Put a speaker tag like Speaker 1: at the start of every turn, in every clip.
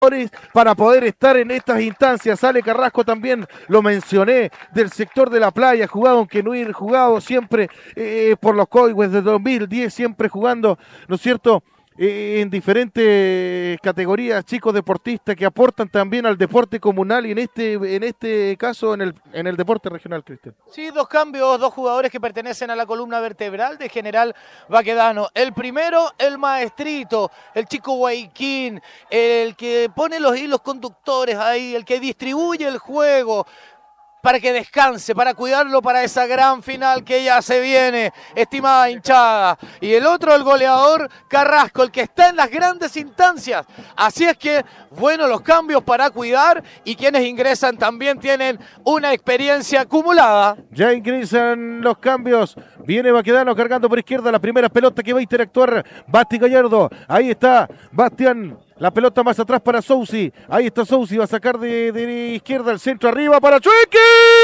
Speaker 1: para poder estar en estas instancias. Sale Carrasco también, lo mencioné, del sector de la playa, jugado aunque no ir jugado siempre por los Coihues de 2010, siempre jugando, ¿no es cierto?, en diferentes categorías, chicos deportistas que aportan también al deporte comunal y en este caso en el deporte regional, Cristian.
Speaker 2: Sí, dos cambios, dos jugadores que pertenecen a la columna vertebral de General Baquedano. El primero, el maestrito, el chico Guayquín, el que pone los hilos conductores ahí, el que distribuye el juego para que descanse, para cuidarlo para esa gran final que ya se viene, estimada hinchada. Y el otro, el goleador Carrasco, el que está en las grandes instancias. Así es que, bueno, los cambios para cuidar y quienes ingresan también tienen una experiencia acumulada.
Speaker 1: Ya ingresan los cambios. Viene Baquedano cargando por izquierda la primera pelota que va a interactuar Basti Gallardo. Ahí está Bastián. La pelota más atrás para Sousi. Ahí está Sousi. Va a sacar de izquierda al centro arriba para Chueque.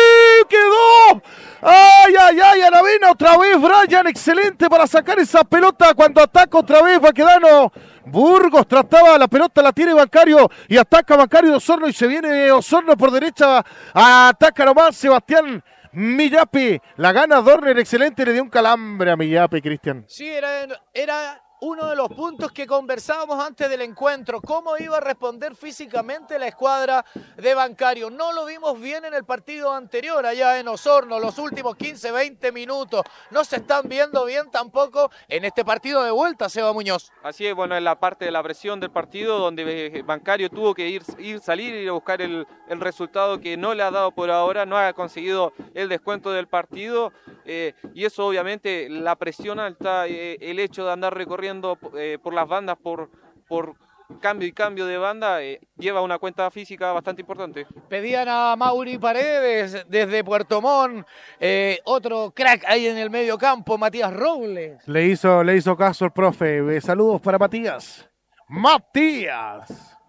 Speaker 1: ¡Quedó! ¡Ay, ay, ay! Aravena otra vez, Brian. Excelente para sacar esa pelota cuando ataca otra vez Baquedano. Burgos trataba la pelota, la tiene Bancario y ataca Bancario de Osorno y se viene Osorno por derecha. Ataca nomás Sebastián Millape. La gana Dorner. Excelente. Le dio un calambre a Millape, Cristian.
Speaker 2: Sí, era uno de los puntos que conversábamos antes del encuentro, cómo iba a responder físicamente la escuadra de Bancario. No lo vimos bien en el partido anterior allá en Osorno, los últimos 15, 20 minutos. No se están viendo bien tampoco en este partido de vuelta, Seba Muñoz.
Speaker 3: Así es, bueno, en la parte de la presión del partido, donde Bancario tuvo que salir y ir a buscar el resultado que no le ha dado por ahora, no ha conseguido el descuento del partido, y eso obviamente la presión alta, el hecho de andar recorriendo por las bandas, por cambio y cambio de banda, lleva una cuenta física bastante importante.
Speaker 2: Pedían a Mauri Paredes desde Puerto Montt, otro crack ahí en el medio campo, Matías Robles.
Speaker 1: Le hizo caso el profe. Saludos para Matías. ¡Matías!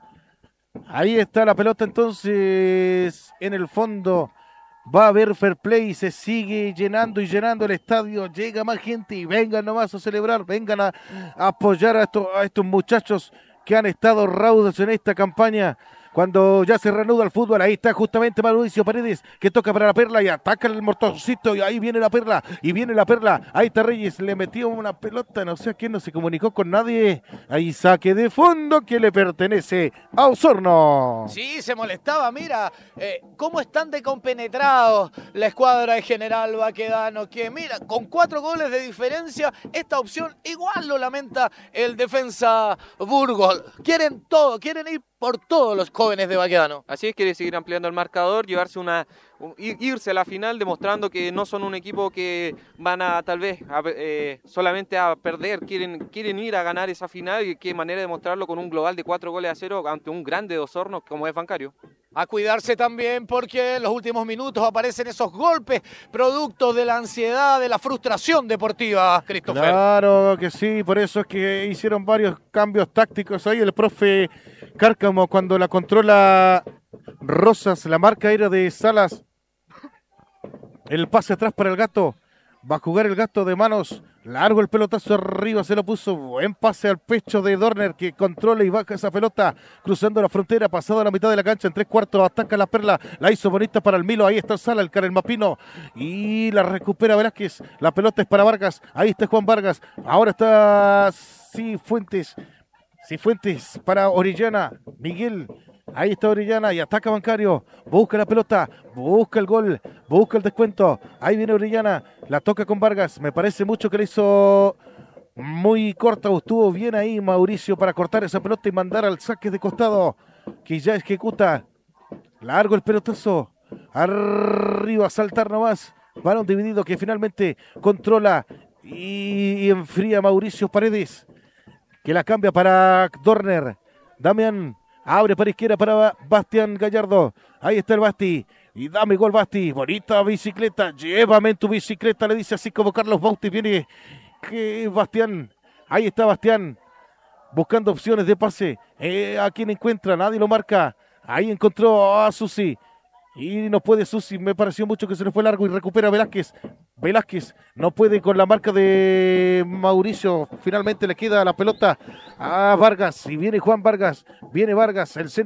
Speaker 1: Ahí está la pelota entonces en el fondo. Va a haber fair play, se sigue llenando y llenando el estadio, llega más gente y vengan nomás a celebrar, vengan a apoyar a estos muchachos que han estado raudos en esta campaña. Cuando ya se reanuda el fútbol, ahí está justamente Mauricio Paredes, que toca para la Perla y ataca el mortoncito, y ahí viene la Perla, ahí está Reyes, le metió una pelota, no sé a quién, no se comunicó con nadie, ahí saque de fondo que le pertenece a Osorno.
Speaker 2: Sí, se molestaba, mira, cómo están de compenetrados la escuadra de General Baquedano, que mira, con 4 goles de diferencia, esta opción igual lo lamenta el defensa Burgos. Quieren todo, quieren ir por todos los jóvenes de Baquedano.
Speaker 3: Así es, quiere seguir ampliando el marcador, irse a la final demostrando que no son un equipo que van a tal vez solamente a perder, quieren ir a ganar esa final, y qué manera de demostrarlo con un global de 4-0 ante un grande de Osorno como es Bancario.
Speaker 2: A cuidarse también porque en los últimos minutos aparecen esos golpes producto de la ansiedad, de la frustración deportiva, Christopher.
Speaker 1: Claro que sí, por eso es que hicieron varios cambios tácticos ahí el profe Cárcamo cuando la controla Rosas, la marca era de Salas. El pase atrás para el Gato. Va a jugar el Gato de manos. Largo el pelotazo arriba, se lo puso. Buen pase al pecho de Dorner que controla y baja esa pelota. Cruzando la frontera, pasado a la mitad de la cancha. En 3/4 ataca la Perla. La hizo bonita para el Milo. Ahí está Sala, el Karel Mapino. Y la recupera Velázquez. La pelota es para Vargas. Ahí está Juan Vargas. Ahora está Cifuentes para Orellana. Miguel. Ahí está Orellana y ataca Bancario. Busca la pelota, busca el gol, busca el descuento. Ahí viene Orellana, la toca con Vargas. Me parece mucho que le hizo muy corta. Estuvo bien ahí Mauricio para cortar esa pelota y mandar al saque de costado, que ya ejecuta. Largo el pelotazo. Arriba, saltar nomás. Balón dividido que finalmente controla y enfría Mauricio Paredes, que la cambia para Dorner. Damián abre para izquierda para Bastián Gallardo. Ahí está el Basti. Y dame gol, Basti. Bonita bicicleta. Llévame en tu bicicleta, le dice así como Carlos Bauti. Viene Bastián. Ahí está Bastián. Buscando opciones de pase. ¿A quién encuentra? Nadie lo marca. Ahí encontró a Susi. Y no puede Susi. Me pareció mucho que se le fue largo y recupera Velázquez. Velázquez no puede con la marca de Mauricio. Finalmente le queda la pelota a Vargas. Y viene Juan Vargas. Viene Vargas. El centro